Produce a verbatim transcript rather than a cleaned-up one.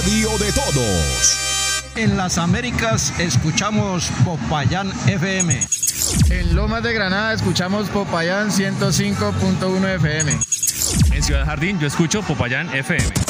radio de todos. En las Américas escuchamos Popayán F M. En Lomas de Granada escuchamos Popayán ciento cinco punto uno F M. En Ciudad Jardín yo escucho Popayán F M.